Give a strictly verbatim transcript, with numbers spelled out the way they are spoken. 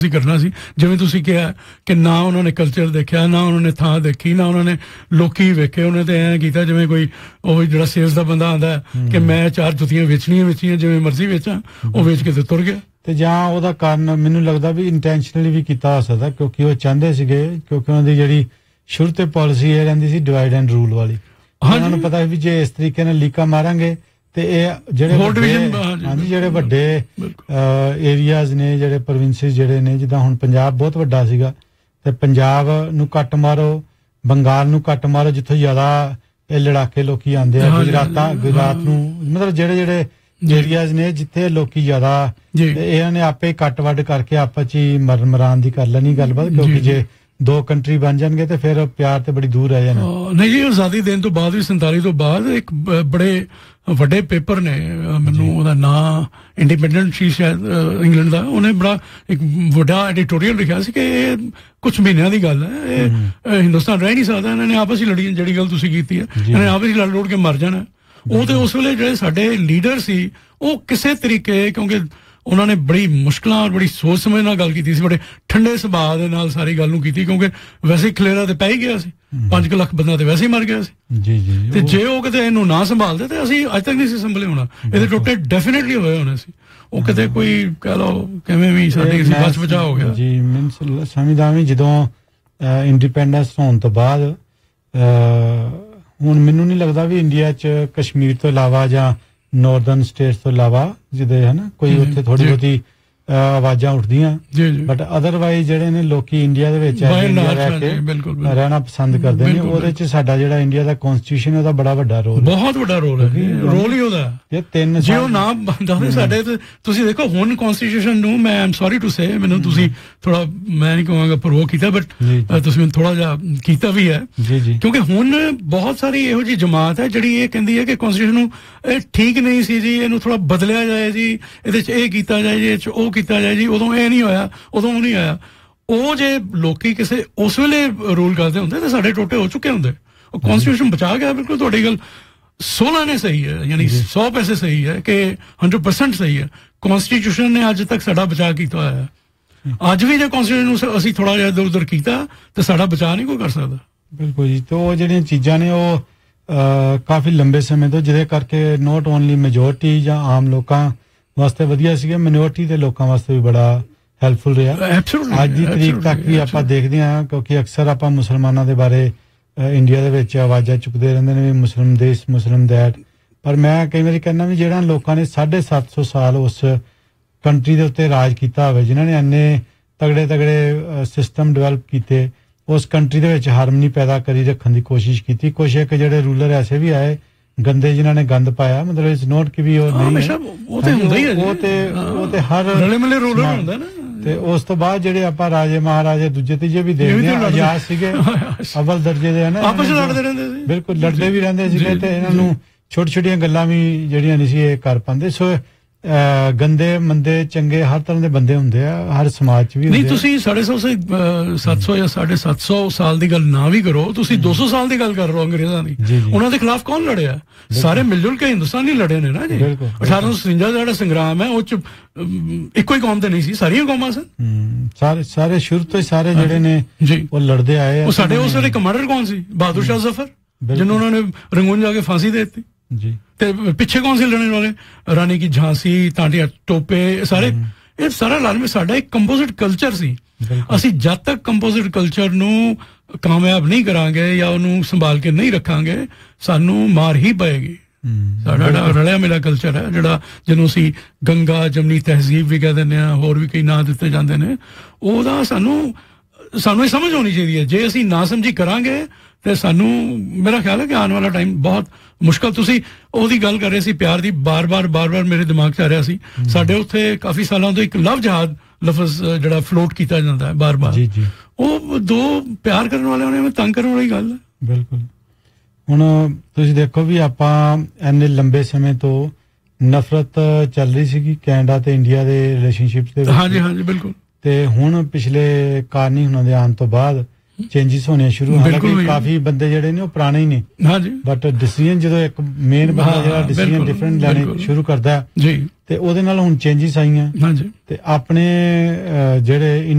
ਕਰਨਾ ਸੀ ਜਿਵੇਂ ਤੁਸੀਂ ਕਿਹਾ ਕਿ ਨਾ ਉਹਨਾਂ ਨੇ ਕਲਚਰ ਦੇਖਿਆ, ਨਾ ਉਹਨਾਂ ਨੇ ਥਾਂ ਦੇਖੀ, ਨਾ ਉਹਨਾਂ ਨੇ ਲੋਕੀ ਵੇਖੇ। ਉਹਨੇ ਤੇ ਐਂ ਕੀਤਾ ਜਿਵੇਂ ਕੋਈ ਉਹ ਜਿਹੜਾ ਸੇਲਸ ਦਾ ਬੰਦਾ ਆਉਂਦਾ ਕਿ ਮੈਂ ਚਾਰ ਜੁੱਤੀਆਂ ਵੇਚਣੀਆਂ ਵੇਚੀਆਂ ਜਿਵੇਂ ਮਰਜ਼ੀ ਵੇਚਾਂ, ਉਹ ਵੇਚ ਕੇ ਤੇ ਤੁਰ ਗਿਆ। ਤੇ ਜਾਂ ਉਹਦਾ ਕਾਰਨ ਮੈਨੂੰ ਲੱਗਦਾ ਵੀ ਇੰਟੈਂਸ਼ਨਲੀ ਵੀ ਕੀਤਾ ਹੋ ਸਕਦਾ, ਕਿਉਂਕਿ ਉਹ ਚਾਹੁੰਦੇ ਸੀਗੇ, ਕਿਉਂਕਿ ਉਹਨਾਂ ਦੀ ਜਿਹੜੀ ਸ਼ੁਰੂ ਤੇ ਪਾਲਿਸੀ ਇਹ ਰਹਿੰਦੀ ਸੀ ਡਿਵਾਈਡ ਐਂਡ ਰੂਲ ਵਾਲੀ। ਉਹਨਾਂ ਨੂੰ ਪਤਾ ਵੀ ਜੇ ਇਸ ਤਰੀਕੇ ਨਾਲ ਲੀਕਾਂ ਮਾਰਾਂਗੇ ਤੇ ਇਹ ਜਿਹੜੇ ਹਾਂਜੀ ਜਿਹੜੇ ਵੱਡੇ ਏਰੀਆਜ਼ ਨੇ, ਜਿਹੜੇ ਪ੍ਰੋਵਿੰਸਿਸ ਜਿਹੜੇ ਨੇ, ਜਿੱਦਾਂ ਹੁਣ ਪੰਜਾਬ ਬਹੁਤ ਵੱਡਾ ਸੀਗਾ, ਤੇ ਪੰਜਾਬ ਨੂੰ ਕੱਟ ਮਾਰੋ, ਬੰਗਾਲ ਨੂੰ ਕੱਟ ਮਾਰੋ, ਜਿੱਥੋਂ ਜ਼ਿਆਦਾ ਇਹ ਲੜਾਕੇ ਲੋਕੀ ਆਉਂਦੇ ਆ, ਗੁਜਰਾਤਾਂ ਗੁਜਰਾਤ ਨੂੰ, ਮਤਲਬ ਜਿਹੜੇ ਜਿਹੜੇ ਏਰੀਆਜ਼ ਨੇ ਜਿੱਥੇ ਲੋਕੀ ਜ਼ਿਆਦਾ, ਇਹਨਾਂ ਨੇ ਆਪੇ ਕੱਟ ਵੱਢ ਕਰਕੇ ਆਪਸ ਚ ਹੀ ਮਰਨ ਮਰਾਨ ਦੀ ਕਰ ਲੈਣੀ ਗੱਲਬਾਤ, ਕਿਉਂਕਿ ਜੇ ਦੋ ਕੰਟਰੀ ਬਣ ਜਾਣਗੇ ਤੇ ਫਿਰ ਪਿਆਰ ਤੇ ਬੜੀ ਦੂਰ ਰਹਿ ਜਾਣਾ। ਨਹੀਂ ਜੀ, ਆਜ਼ਾਦੀ ਦੇਣ ਤੋਂ ਬਾਅਦ ਵੀ ਸੰਤਾਲੀ ਤੋਂ ਬਾਅਦ ਇੱਕ ਬੜੇ ਵੱਡੇ ਪੇਪਰ ਨੇ, ਮੈਨੂੰ ਉਹਦਾ ਨਾਂ ਇੰਡੀਪੈਂਡੈਂਟ ਸੀ ਸ਼ਾਇਦ ਇੰਗਲੈਂਡ ਦਾ, ਉਹਨੇ ਬੜਾ ਇੱਕ ਵੱਡਾ ਐਡੀਟੋਰੀਅਲ ਲਿਖਿਆ ਸੀ ਕਿ ਇਹ ਕੁਛ ਮਹੀਨਿਆਂ ਦੀ ਗੱਲ ਹੈ, ਇਹ ਹਿੰਦੁਸਤਾਨ ਰਹਿ ਨਹੀਂ ਸਕਦਾ, ਇਹਨਾਂ ਨੇ ਆਪਸ ਹੀ ਲੜੀ, ਜਿਹੜੀ ਗੱਲ ਤੁਸੀਂ ਕੀਤੀ ਹੈ, ਇਹਨਾਂ ਨੇ ਆਪਸ ਹੀ ਲੜ ਲੋੜ ਕੇ ਮਰ ਜਾਣਾ। ਉਹ ਤੇ ਉਸ ਵੇਲੇ ਜਿਹੜੇ ਸਾਡੇ ਲੀਡਰ ਸੀ ਉਹ ਕਿਸੇ ਤਰੀਕੇ, ਕਿਉਂਕਿ ਉਹਨਾਂ ਨੇ ਬੜੀ ਮੁਸ਼ਕਲਾਂ ਔਰ ਬੜੀ ਸੋਚ ਸਮਝ ਨਾਲ ਗੱਲ ਕੀਤੀ ਸੀ, ਬੜੇ ਠੰਡੇ ਸੁਭਾਅ ਦੇ ਨਾਲ ਸਾਰੀ ਗੱਲ ਨੂੰ ਕੀਤੀ, ਕਿਉਂਕਿ ਵੈਸੇ ਹੀ ਖਲੇਰਾ ਤੇ ਪੈ ਹੀ ਗਿਆ ਸੀ, ਪੰਜ ਕੁ ਲੱਖ ਬੰਦਾ ਤੇ ਵੈਸੇ ਹੀ ਮਰ ਗਿਆ ਸੀ ਜੀ ਜੀ। ਤੇ ਜੇ ਉਹ ਕਿਤੇ ਇਹਨੂੰ ਨਾ ਸੰਭਾਲਦੇ ਤੇ ਅਸੀਂ ਅੱਜ ਤੱਕ ਨਹੀਂ ਸੀ ਸੰਭਲੇ ਹੋਣਾ, ਇਹਦੇ ਟੋਟੇ ਡੈਫੀਨੇਟਲੀ ਹੋਏ ਹੋਣੇ ਸੀ। ਉਹ ਕਿਤੇ ਕੋਈ ਕਹਿ ਲਓ ਕਿਵੇਂ ਵੀ ਸਾਡੇ ਕਿਸੇ ਬਚ ਬਚਾ ਹੋ ਗਿਆ ਜੀ। ਮੀਨਸ ਸਮਝਦਾ ਵੀ ਜਦੋਂ ਇੰਡੀਪੈਂਡੈਂਸ ਹੋਣ ਤੋਂ ਬਾਅਦ ਹੁਣ ਮੈਨੂੰ ਨਹੀਂ ਲੱਗਦਾ ਵੀ ਇੰਡੀਆ 'ਚ ਕਸ਼ਮੀਰ ਤੋਂ ਇਲਾਵਾ ਜਾਂ ਨਾਰਦਰਨ ਸਟੇਟਸ ਤੋਂ ਇਲਾਵਾ ਜਿਹਦੇ ਹੈ ਨਾ ਕੋਈ ਉੱਥੇ ਥੋੜੀ ਬਹੁਤੀ ਆਵਾਜ਼ਾਂ ਉੱਠਦੀਆਂ, ਬਟ ਅਦਰਵਾਈਜ਼ ਜਿਹੜੇ ਨੇ ਲੋਕੀ ਇੰਡੀਆ ਦੇ ਵਿੱਚ ਰਹਿਣਾ ਪਸੰਦ ਕਰਦੇ ਨੇ। ਉਹਦੇ ਚ ਸਾਡਾ ਜਿਹੜਾ ਇੰਡੀਆ ਦਾ ਕਨਸਟੀਟਿਊਸ਼ਨ ਉਹਦਾ ਬੜਾ ਵੱਡਾ ਰੋਲ, ਬਹੁਤ ਵੱਡਾ ਰੋਲ ਹੈ, ਰੋਲ ਹੀ ਉਹਦਾ। ਇਹ ਤਿੰਨ ਜੇ ਉਹ ਨਾ ਬੰਦਾ ਸਾਡੇ, ਤੁਸੀਂ ਦੇਖੋ ਹੁਣ ਕਨਸਟੀਟਿਊਸ਼ਨ ਨੂੰ, ਮੈਂ ਆਮ ਸੌਰੀ ਟੂ ਸੇ, ਮੈਨੂੰ ਤੁਸੀਂ ਥੋੜਾ, ਮੈਂ ਨਹੀਂ ਕਹਾਂਗਾ ਪ੍ਰਵੋਕ ਕੀਤਾ, ਬਟ ਤੁਸੀਂ ਮੈਨੂੰ ਥੋੜਾ ਜਿਹਾ ਕੀਤਾ ਵੀ ਹੈ, ਕਿਉਂਕਿ ਹੁਣ ਬਹੁਤ ਸਾਰੀ ਇਹੋ ਜਿਹੀ ਜਮਾਤ ਹੈ ਜਿਹੜੀ ਇਹ ਕਹਿੰਦੀ ਹੈ ਕਿ ਕਨਸਟੀਟਿਊਸ਼ਨ ਨੂੰ ਇਹ ਠੀਕ ਨਹੀਂ ਸੀ ਜੀ, ਇਹਨੂੰ ਥੋੜਾ ਬਦਲਿਆ ਜਾਏ ਜੀ, ਇਹਦੇ ਚ ਇਹ ਕੀਤਾ ਜਾਏ ਜੀ, ਇਹ ਚ ਉਹ ਕੀਤਾ ਜਾਏ ਜੀ, ਉਦੋਂ ਇਹ ਨਹੀਂ ਹੋਇਆ, ਉਦੋਂ ਉਹ ਨਹੀਂ ਹੋਇਆ। ਉਹ ਜੇ ਲੋਕੀ ਕਿਸੇ ਉਸ ਵੇਲੇ ਰੂਲ ਕਰਦੇ ਹੁੰਦੇ ਤਾਂ ਸਾਡੇ ਟੋਟੇ ਹੋ ਚੁੱਕੇ ਹੁੰਦੇ। ਉਹ ਕਨਸਟੀਟਿਊਸ਼ਨ ਬਚਾ ਗਿਆ, ਬਿਲਕੁਲ ਤੁਹਾਡੀ ਗੱਲ ਸੋਲਾਂ ਨੇ ਸਹੀ ਹੈ, ਯਾਨੀ ਸੌ ਪੈਸੇ ਸਹੀ ਹੈ ਕਿ ਹੰਡਰਡ ਪਰਸੈਂਟ ਸਹੀ ਹੈ। ਕਨਸਟੀਟਿਊਸ਼ਨ ਨੇ ਅੱਜ ਤੱਕ ਸਾਡਾ ਬਚਾਅ ਕੀਤਾ ਹੋਇਆ ਹੈ। ਅੱਜ ਵੀ ਜੇ ਕਨਸਟੀਟਿਊਸ਼ਨ ਨੂੰ ਅਸੀਂ ਥੋੜਾ ਜਿਹਾ ਇੱਧਰ ਉੱਧਰ ਕੀਤਾ ਤੇ ਸਾਡਾ ਬਚਾਅ ਨਹੀਂ ਕੋਈ ਕਰ ਸਕਦਾ। ਬਿਲਕੁਲ ਜੀ। ਤੇ ਉਹ ਜਿਹੜੀਆਂ ਚੀਜ਼ਾਂ ਨੇ ਉਹ ਕਾਫੀ ਲੰਬੇ ਸਮੇਂ ਤੋਂ, ਜਿਹਦੇ ਕਰਕੇ ਨੋਟ ਓਨਲੀ ਮੈਜੋਰਟੀ ਜਾਂ ਆਮ ਲੋਕਾਂ ਵਾਸਤੇ ਵਧੀਆ ਸੀਗਾ, ਮਿਨੋਰਟੀ ਦੇ ਲੋਕਾਂ ਵਾਸਤੇ ਵੀ ਬੜਾ ਹੈਲਪਫੁਲ ਰਿਹਾ। ਅੱਜ ਦੀ ਤਰੀਕ ਤੱਕ ਵੀ ਆਪਾਂ ਦੇਖਦੇ ਹਾਂ, ਕਿਉਂਕਿ ਅਕਸਰ ਆਪਾਂ ਮੁਸਲਮਾਨਾਂ ਦੇ ਬਾਰੇ ਇੰਡੀਆ ਦੇ ਵਿੱਚ ਆਵਾਜ਼ਾਂ ਚੁੱਕਦੇ ਰਹਿੰਦੇ ਨੇ, ਮੁਸਲਿਮ ਦੇਸ਼, ਮੁਸਲਿਮ ਦੈਟ, ਪਰ ਮੈਂ ਕਈ ਵਾਰੀ ਕਹਿੰਦਾ ਵੀ ਜਿਹੜਾ ਲੋਕਾਂ ਨੇ ਸਾਢੇ ਸੱਤ ਸੌ ਸਾਲ ਉਸ ਕੰਟਰੀ ਦੇ ਉੱਤੇ ਰਾਜ ਕੀਤਾ ਹੋਵੇ, ਜਿਨ੍ਹਾਂ ਨੇ ਇੰਨੇ ਤਗੜੇ ਤਗੜੇ ਸਿਸਟਮ ਡਿਵੈਲਪ ਕੀਤੇ, ਉਸ ਕੰਟਰੀ ਦੇ ਵਿੱਚ ਹਾਰਮਨੀ ਪੈਦਾ ਕਰੀ ਰੱਖਣ ਦੀ ਕੋਸ਼ਿਸ਼ ਕੀਤੀ। ਕੁਛ ਇੱਕ ਜਿਹੜੇ ਰੂਲਰ ਐਸੇ ਵੀ ਆਏ ਗੰਦੇ, ਜਿਨ੍ਹਾਂ ਨੇ ਗੰਦ ਪਾਇਆ, ਮਤਲਬ ਇਸ ਨੋਟ ਕਿ ਵੀ ਉਹ ਨਹੀਂ ਹੈ, ਉਹ ਤੇ ਹੁੰਦਾ ਹੀ ਹੈ, ਉਹ ਤੇ ਉਹ ਤੇ ਹਰ ਰਲੇ ਮਿਲੇ ਰੂਲਰ ਹੁੰਦਾ ਨਾ। ਤੇ ਉਸ ਤੋਂ ਬਾਅਦ ਜਿਹੜੇ ਆਪਾਂ ਰਾਜੇ ਮਹਾਰਾਜੇ ਦੂਜੇ ਤੀਜੇ ਵੀ ਦੇਖਦੇ ਹਾਂ, ਆਜ਼ਾਦ ਸੀਗੇ, ਅਵਲ ਦਰਜੇ ਦੇ, ਹਨਾ, ਆਪਸ ਲੜਦੇ ਰਹਿੰਦੇ ਸੀ, ਬਿਲਕੁਲ ਲੜਦੇ ਵੀ ਰਹਿੰਦੇ ਸੀਗੇ, ਤੇ ਇਹਨਾਂ ਨੂੰ ਛੋਟੀ ਛੋਟੀਆਂ ਗੱਲਾਂ ਵੀ ਜਿਹੜੀਆਂ ਨਹੀਂ ਸੀ ਇਹ ਕਰ ਪਾਉਂਦੇ। ਸੋ ਗੰਦੇ ਮੰਦੇ ਚੰਗੇ ਹਰ ਤਰ੍ਹਾਂ ਦੇ ਬੰਦੇ ਹੁੰਦੇ ਆ, ਹਰ ਸਮਾਜ ਚ ਵੀ। ਨਹੀਂ, ਤੁਸੀਂ ਸਾਢੇ ਸੌ ਸੱਤ ਸੌ ਜਾਂ ਸਾਢੇ ਸੱਤ ਸੌ ਸਾਲ ਦੀ ਗੱਲ ਨਾ ਵੀ ਕਰੋ, ਤੁਸੀਂ ਦੋ ਸੌ ਸਾਲ ਦੀ ਗੱਲ ਕਰ ਰਹੇ ਹੋ ਅੰਗਰੇਜ਼ਾਂ ਦੀ। ਉਹਨਾਂ ਦੇ ਖਿਲਾਫ ਕੌਣ ਲੜਿਆ? ਸਾਰੇ ਮਿਲ ਜੁਲ ਕੇ ਹਿੰਦੁਸਤਾਨੀ ਲੜੇ ਨੇ ਨਾ ਜੀ। ਅਠਾਰਾਂ ਸੌ ਸਤਵੰਜਾ ਦਾ ਜਿਹੜਾ ਸੰਗਰਾਮ ਹੈ ਉਹ ਚ ਇੱਕੋ ਹੀ ਕੌਮ ਤੇ ਨਹੀਂ ਸੀ, ਸਾਰੀਆਂ ਕੌਮਾਂ ਸਨ। ਸਾਰੇ ਸਾਰੇ ਸ਼ੁਰੂ ਤੋਂ ਹੀ ਸਾਰੇ ਜਿਹੜੇ ਨੇ ਉਹ ਲੜਦੇ ਆਏ। ਉਹ ਸਾਡੇ ਉਸ ਵੇਲੇ ਕਮਾਂਡਰ ਕੌਣ ਸੀ? ਬਹਾਦਰ ਸ਼ਾਹ ਜ਼ਫਰ, ਜਿਹਨੂੰ ਉਹਨਾਂ ਨੇ ਰੰਗੂਨ ਜਾ ਕੇ ਫਾਂਸੀ ਦੇ ਦਿੱਤੀ ਜੀ। ਤੇ ਪਿੱਛੇ ਕੌਣ ਸੀ ਲੜਨ ਵਾਲੇ? ਰਾਣੀ ਕੀ ਝਾਂਸੀ, ਤਾਂਟੀਆਂ ਟੋਪੇ, ਸਾਰੇ ਇਹ ਸਾਰਾ ਲਾਜ਼ਮੀ ਸਾਡਾ ਇੱਕ ਕੰਪੋਜ਼ਿਟ ਕਲਚਰ ਸੀ। ਅਸੀਂ ਜਦ ਤੱਕ ਕੰਪੋਜ਼ਿਟ ਕਲਚਰ ਨੂੰ ਕਾਮਯਾਬ ਨਹੀਂ ਕਰਾਂਗੇ ਜਾਂ ਉਹਨੂੰ ਸੰਭਾਲ ਕੇ ਨਹੀਂ ਰੱਖਾਂਗੇ, ਸਾਨੂੰ ਮਾਰ ਹੀ ਪਏਗੀ। ਸਾਡਾ ਰਲਿਆ ਮਿਲਿਆ ਕਲਚਰ ਹੈ ਜਿਹੜਾ, ਜਿਹਨੂੰ ਅਸੀਂ ਗੰਗਾ ਜਮਨੀ ਤਹਿਜ਼ੀਬ ਵੀ ਕਹਿ ਦਿੰਦੇ ਹਾਂ, ਹੋਰ ਵੀ ਕਈ ਨਾਂ ਦਿੱਤੇ ਜਾਂਦੇ ਨੇ, ਉਹਦਾ ਸਾਨੂੰ ਸਾਨੂੰ ਇਹ ਸਮਝ ਹੋਣੀ ਚਾਹੀਦੀ ਹੈ। ਜੇ ਅਸੀਂ ਨਾ ਸਮਝੀ ਕਰਾਂਗੇ ਤੇ ਸਾਨੂੰ, ਮੇਰਾ ਖਿਆਲ ਹੈ ਕਿ ਆਉਣ ਵਾਲਾ ਟਾਈਮ ਬਹੁਤ ਮੁਸ਼ਕਲ। ਤੁਸੀਂ ਉਹਦੀ ਗੱਲ ਕਰ ਰਹੇ ਸੀ ਪਿਆਰ ਦੀ, ਬਾਰ ਬਾਰ ਬਾਰ ਬਾਰ ਮੇਰੇ ਦਿਮਾਗ 'ਚ ਆ ਰਿਹਾ ਸੀ। ਸਾਡੇ ਉੱਥੇ ਕਾਫੀ ਸਾਲਾਂ ਤੋਂ ਇੱਕ ਲਵ ਜਹਾਦ ਲਫ਼ਜ਼ ਜਿਹੜਾ ਫਲੋਟ ਕੀਤਾ ਜਾਂਦਾ ਹੈ ਬਾਰ ਬਾਰ, ਉਹ ਦੋ ਪਿਆਰ ਕਰਨ ਵਾਲਿਆਂ ਨੇ ਤੰਗ ਕਰਨ ਵਾਲੀ ਗੱਲ ਹੈ। ਬਿਲਕੁਲ। ਹੁਣ ਤੁਸੀਂ ਦੇਖੋ ਵੀ ਆਪਾਂ ਇੰਨੇ ਲੰਬੇ ਸਮੇਂ ਤੋਂ ਨਫ਼ਰਤ ਚੱਲ ਰਹੀ ਸੀਗੀ ਕੈਨੇਡਾ ਤੇ ਇੰਡੀਆ ਦੇ ਰਿਲੇਸ਼ਨਸ਼ਿਪਸ ਦੇ ਵਿੱਚ। ਹਾਂਜੀ ਹਾਂਜੀ ਬਿਲਕੁਲ। ਤੇ ਹੁਣ ਪਿਛਲੇ ਕਾਰਨੀ ਉਹਨਾਂ ਦੇ ਆਉਣ ਤੋਂ ਬਾਅਦ ਚੇਂਜਿਸ ਹੋਣੇ ਸ਼ੁਰੂ, ਹਾਲਾਂਕਿ ਕਾਫੀ ਬੰਦੇ ਜਿਹੜੇ ਨੇ ਉਹ ਪੁਰਾਣੇ ਹੀ ਨੇ, ਬਟ ਡਿਸੀਜਨ ਜਦੋਂ ਇੱਕ ਮੇਨ ਬੰਦਾ ਜਿਹੜਾ ਡਿਸੀਜਨ ਡਿਫਰੈਂਟ ਲੈਣੇ ਸ਼ੁਰੂ ਕਰਦਾ ਜੀ, ਤੇ ਉਹਦੇ ਨਾਲ ਹੁਣ ਚੇਂਜਿਸ ਆਈਆਂ। ਤੇ ਆਪਣੇ ਜਿਹੜੇ